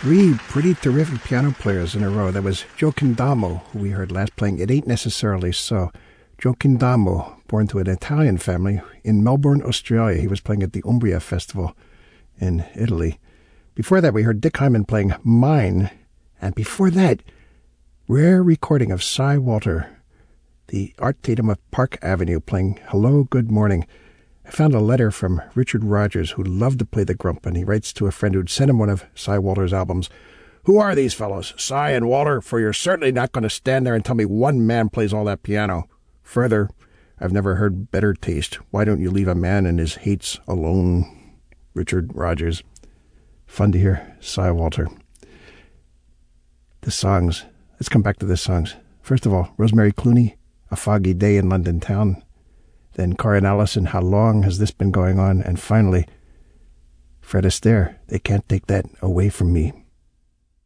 Three pretty terrific piano players in a row. That was Joe Kindamo, who we heard last playing It Ain't Necessarily So. Joe Kindamo, born to an Italian family in Melbourne, Australia. He was playing at the Umbria Festival in Italy. Before that, we heard Dick Hyman playing Mine. And before that, rare recording of Cy Walter, the Art Tatum of Park Avenue, playing Hello, Good Morning. I found a letter from Richard Rogers, who loved to play the grump, and he writes to a friend who'd sent him one of Cy Walter's albums. Who are these fellows, Cy and Walter? For you're certainly not going to stand there and tell me one man plays all that piano. Further, I've never heard better taste. Why don't you leave a man and his hates alone? Richard Rogers. Fun to hear Cy Walter. The songs. Let's come back to the songs. First of all, Rosemary Clooney, A Foggy Day in London Town. Then Karen Allison, How Long Has This Been Going On? And finally, Fred Astaire, They Can't Take That Away From Me.